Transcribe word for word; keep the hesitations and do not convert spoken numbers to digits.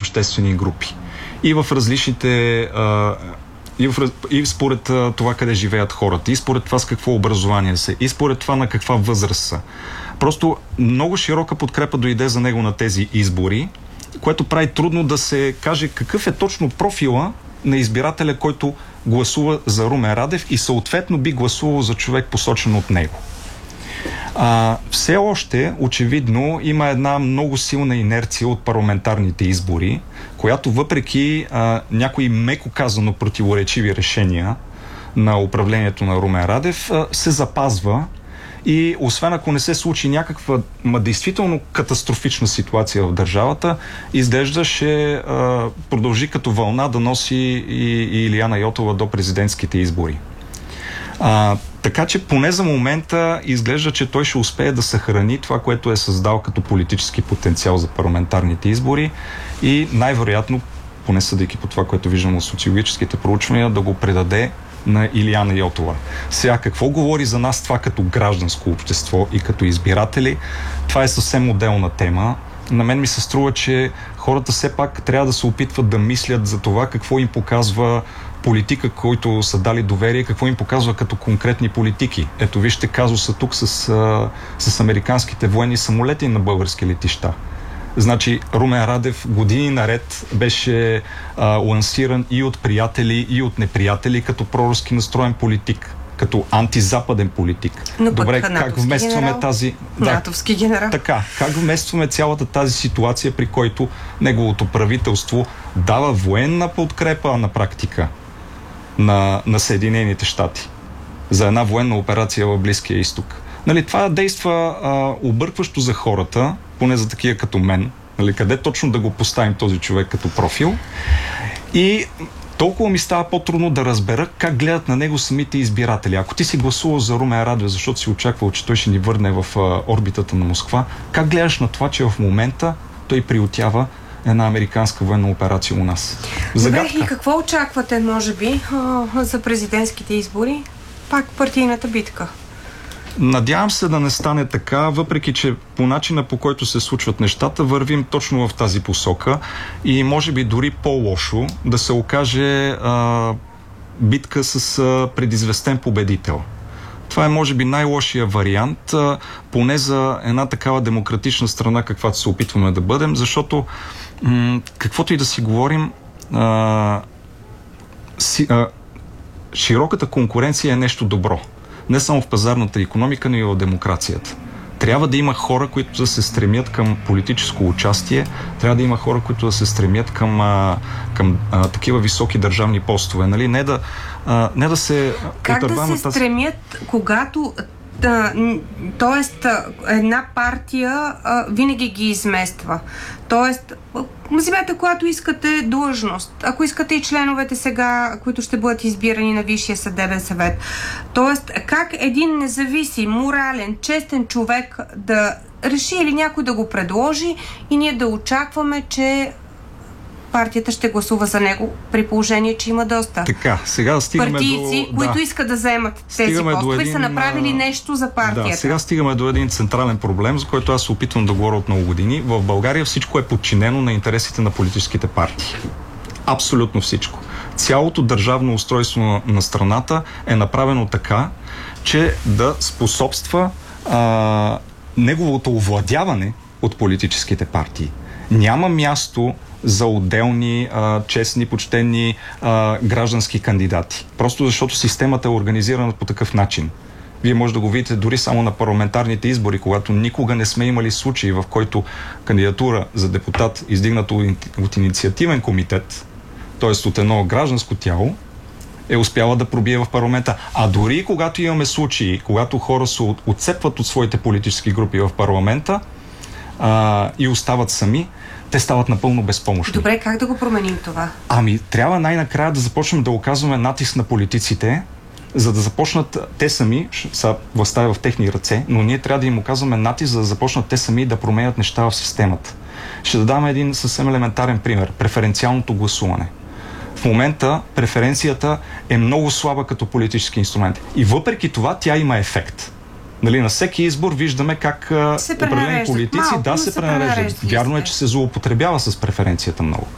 обществени групи. И в различните... А, и, в, и според а, това къде живеят хората, и според това с какво образование са, и според това на каква възраст са. Просто много широка подкрепа дойде за него на тези избори, което прави трудно да се каже какъв е точно профила на избирателя, който гласува за Румен Радев и съответно би гласувал за човек посочен от него. А, все още, очевидно, има една много силна инерция от парламентарните избори, която въпреки а, някои меко казано противоречиви решения на управлението на Румен Радев, а, се запазва и освен ако не се случи някаква ма, действително катастрофична ситуация в държавата, изглежда ще а, продължи като вълна да носи и, и Илияна Йотова до президентските избори. А, така че поне за момента изглежда, че той ще успее да съхрани това, което е създал като политически потенциал за парламентарните избори и най-вероятно, поне съдейки по това, което виждам от социологическите проучвания, да го предаде на Илияна Йотова. Сега, какво говори за нас това като гражданско общество и като избиратели? Това е съвсем отделна тема. На мен ми се струва, че хората все пак трябва да се опитват да мислят за това какво им показва политика, които са дали доверие, какво им показва като конкретни политики. Ето вижте казуса тук с, с американските военни самолети на български летища. Значи Румен Радев години наред беше а, лансиран и от приятели, и от неприятели като проруски настроен политик, като антизападен политик. Но Добре, как вместваме генерал, тази... натовски генерал. Така, как вместваме цялата тази ситуация, при който неговото правителство дава военна подкрепа на практика на, на Съединените щати за една военна операция в Близкия изток. Нали, това действа а, объркващо за хората, поне за такива като мен. Нали, къде точно да го поставим този човек като профил. И толкова ми става по-трудно да разбера как гледат на него самите избиратели. Ако ти си гласувал за Румен Радев, защото си очаквал, че той ще ни върне в а, орбитата на Москва, как гледаш на това, че в момента той приютява една американска военна операция у нас? Загадка. Добре, и какво очаквате, може би, за президентските избори? Пак партийната битка. Надявам се да не стане така, въпреки че по начина, по който се случват нещата, вървим точно в тази посока и може би дори по-лошо да се окаже а, битка с а, предизвестен победител. Това е може би най-лошия вариант, а, поне за една такава демократична страна, каквато се опитваме да бъдем, защото м- каквото и да си говорим, а, си, а, широката конкуренция е нещо добро. Не само в пазарната икономика, но и в демокрацията. Трябва да има хора, които да се стремят към политическо участие, трябва да има хора, които да се стремят към, а, към а, такива високи държавни постове. Нали? Не, да, а, не да се... Как да се тази... стремят, когато... Да, тоест, една партия а, винаги ги измества. Тоест, вземете, когато искате длъжност, ако искате и членовете сега, които ще бъдат избирани на Висшия съдебен съвет. Тоест, как един независим, морален, честен човек да реши или някой да го предложи и ние да очакваме, че партията ще гласува за него, при положение, че има доста така, сега стигаме партийци, до... които да. искат да заемат тези постове един... и са направили нещо за партията. Да, сега стигаме до един централен проблем, за който аз се опитвам да говоря от много години. В България всичко е подчинено на интересите на политическите партии. Абсолютно всичко. Цялото държавно устройство на, на страната е направено така, че да способства а, неговото овладяване от политическите партии. Няма място за отделни, а, честни, почтени а, граждански кандидати. Просто защото системата е организирана по такъв начин. Вие може да го видите дори само на парламентарните избори, когато никога не сме имали случаи, в който кандидатура за депутат, издигната от инициативен комитет, т.е. от едно гражданско тяло, е успяла да пробие в парламента. А дори когато имаме случаи, когато хора се отцепват от своите политически групи в парламента а, и остават сами, те стават напълно безпомощни. Добре, как да го променим това? Ами, трябва най-накрая да започнем да оказваме натиск на политиците, за да започнат те сами, са властта е в техни ръце, но ние трябва да им оказваме натиск, за да започнат те сами да променят неща в системата. Ще дадам един съвсем елементарен пример. Преференциалното гласуване. В момента преференцията е много слаба като политически инструмент. И въпреки това тя има ефект. Нали, на всеки избор виждаме как определени политици Малко, да се, се пренареждат. Вярно е, че се злоупотребява с преференцията много.